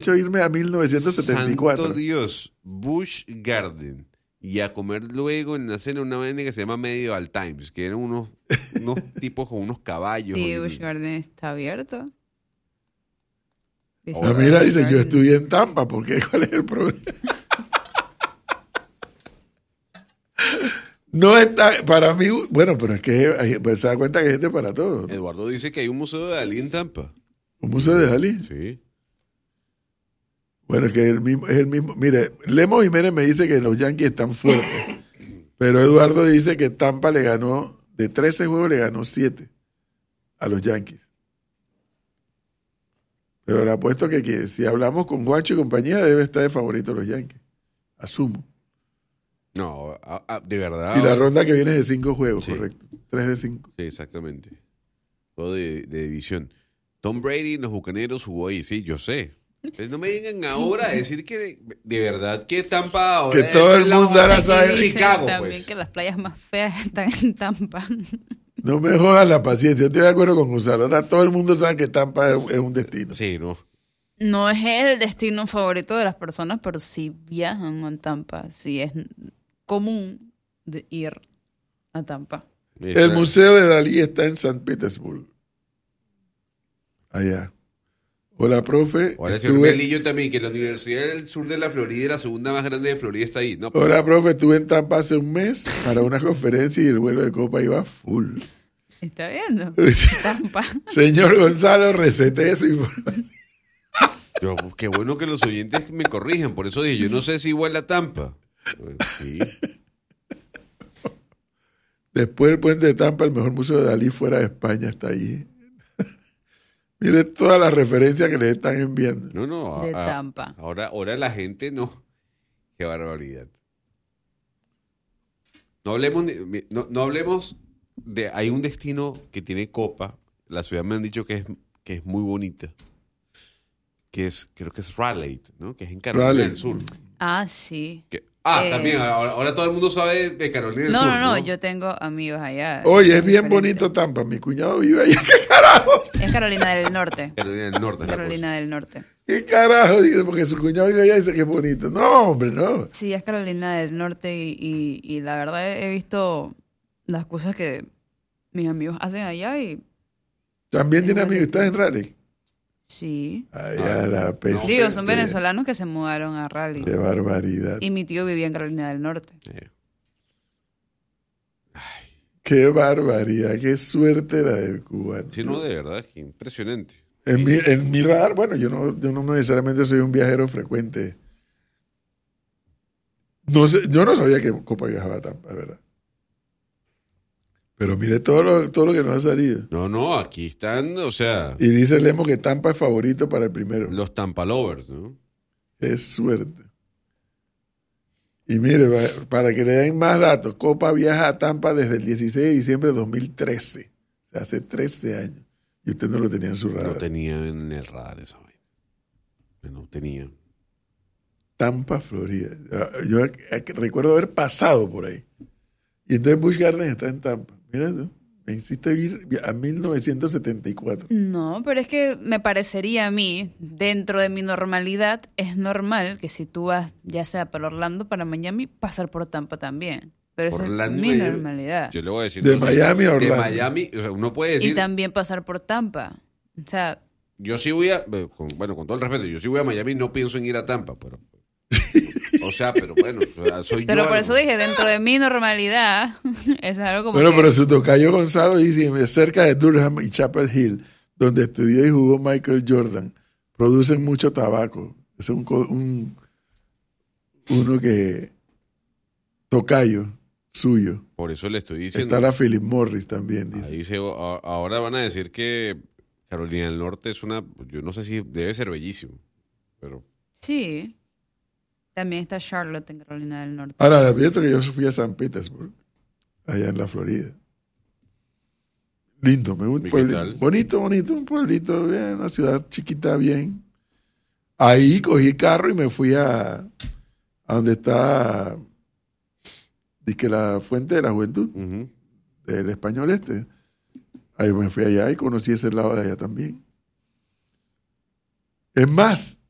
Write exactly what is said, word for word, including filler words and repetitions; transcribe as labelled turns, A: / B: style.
A: hecho irme a mil novecientos setenta y cuatro.
B: Santo Dios, Busch Garden. Y a comer luego en la cena una vaina que se llama Medieval Times, que eran unos, unos tipos con unos caballos.
C: Sí, Busch Garden está abierto.
A: Ah, mira, dice, yo estudié en Tampa, ¿por qué? ¿Cuál es el problema? No está, para mí, bueno, pero es que hay, pues, se da cuenta que hay gente para todo, ¿no?
B: Eduardo dice que hay un museo de Dalí en Tampa.
A: ¿Un museo de Dalí?
B: Sí.
A: Bueno, es que es el mismo, es el mismo. Mire, Lemos Jiménez me dice que los Yankees están fuertes, pero Eduardo dice que Tampa le ganó, de trece juegos le ganó siete a los Yankees. Pero le apuesto que, que si hablamos con Guacho y compañía, debe estar de favorito los Yankees. Asumo.
B: No, a, a, de verdad.
A: Y la ronda que viene es de cinco juegos,
B: sí.
A: Correcto. Tres de cinco.
B: Sí, exactamente. Todo de, de división. Tom Brady en los Bucaneros jugó ahí, sí, yo sé. Entonces no me vengan ahora a decir que de, de verdad que Tampa ahora
A: que todo el mundo ahora sabe
B: Chicago,
C: también
B: pues.
C: que las playas más feas están en Tampa.
A: No me jodas la paciencia. Yo estoy de acuerdo con Gonzalo. Ahora todo el mundo sabe que Tampa es, es un destino.
B: Sí, no.
C: No es el destino favorito de las personas, pero sí viajan a Tampa. Sí es común de ir a Tampa.
A: El Museo de Dalí está en San Petersburgo. Allá. Hola, profe.
B: Hola, señor
A: Estuve...
B: Melillo también, que la Universidad del Sur de la Florida, la segunda más grande de Florida, está ahí. No,
A: Hola, profe. Estuve en Tampa hace un mes para una conferencia y el vuelo de copa iba full.
C: ¿Está viendo? Tampa.
A: Señor Gonzalo, recete eso.
B: Yo, qué bueno que los oyentes me corrijan. Por eso dije, yo no sé si vuela a Tampa. Pues, sí.
A: Después del puente de Tampa, el mejor museo de Dalí fuera de España está allí. Mire todas las referencias que le están enviando.
B: No, no.
C: De
B: a,
C: Tampa.
B: Ahora, ahora la gente no. Qué barbaridad. No hablemos, de, no, no hablemos de... Hay un destino que tiene copa. La ciudad me han dicho que es, que es muy bonita. Que es, creo que es Raleigh, ¿no? Que es en Carolina
A: Raleigh.
B: del Sur.
C: Ah, sí.
B: Que, ah,
C: Eh,
B: también. Ahora, ahora todo el mundo sabe de Carolina del
C: No,
B: Sur.
C: no,
B: No,
C: no, yo tengo amigos allá.
A: Oye, es bien
C: Diferente.
A: bonito Tampa. Mi cuñado vive allá. ¿Qué carajo?
C: Es Carolina del Norte.
B: Carolina del Norte. es la
C: Carolina del Norte.
A: ¿Qué carajo? Dice, porque su cuñado vive allá y dice que es bonito. No, hombre, no.
C: Sí, es Carolina del Norte y, y, y la verdad he visto las cosas que mis amigos hacen allá y
A: También
C: Es
A: tiene
C: bonito.
A: amistad en Raleigh.
C: sí.
A: Allá
B: Ah,
A: la peste.
C: Digo, son venezolanos que se mudaron a Raleigh.
A: Qué barbaridad.
C: Y mi tío vivía en Carolina del Norte.
B: cosa.
A: Qué barbaridad. Qué suerte la del cubano.
B: Sí, no, de verdad, que impresionante.
A: En mi, en mi radar, bueno, yo no, yo no necesariamente soy un viajero frecuente. No sé, yo no sabía que Copa viajaba a Tampa, ¿verdad? Pero mire todo lo, todo lo que nos ha salido.
B: No, no, aquí están, o sea,
A: Y dice Lemo que Tampa es favorito para el primero.
B: los Tampa Lovers, ¿no?
A: Es suerte. Y mire, pa- para que le den más datos, Copa viaja a Tampa desde el dieciséis de diciembre de dos mil trece. O sea, hace trece años. Y usted no lo tenía en su radar.
B: No tenía en el radar esa vaina. No tenía.
A: Tampa, Florida. Yo eh, recuerdo haber pasado por ahí. Y entonces Busch Garden está en Tampa. Mira tú, me hiciste ir a mil novecientos setenta y cuatro.
C: No, pero es que me parecería a mí, dentro de mi normalidad, es normal que si tú vas, ya sea para Orlando, para Miami, pasar por Tampa también. Pero esa
B: Orlando,
C: es mi
B: eh,
C: normalidad.
B: Yo le voy a decir.
A: De
B: no sé,
A: Miami a
B: De
A: Orlando.
B: Miami, o sea, uno puede decir.
C: Y también pasar por Tampa. O sea,
B: Yo sí voy a. eh, con- bueno, con todo el respeto, yo sí voy a Miami y no pienso en ir a Tampa, pero. O sea, pero bueno, o sea, soy
C: pero
B: yo.
C: por eso dije, dentro de mi normalidad, eso es algo como
A: Bueno,
C: que-
A: pero su tocayo Gonzalo dice, cerca de Durham y Chapel Hill, donde estudió y jugó Michael Jordan, producen mucho tabaco. Es un, co- un uno que tocayo suyo.
B: Por eso le estoy diciendo.
A: Está la Philip Morris también, dice.
B: Ahí se- a- ahora van a decir que Carolina del Norte es una. Yo no sé si debe ser bellísimo, pero.
C: Sí. También está Charlotte en Carolina del Norte.
A: Ahora, fíjate que yo fui a San Petersburg, allá en la Florida. Lindo, me gusta.
B: ¿Y qué
A: pueblito.
B: tal?
A: Bonito, bonito, un pueblito, bien, una ciudad chiquita, bien. Ahí cogí carro y me fui a, a donde está, dizque la Fuente de la Juventud,
B: Ujú.
A: del español este. Ahí me fui allá y conocí ese lado de allá también. Es más,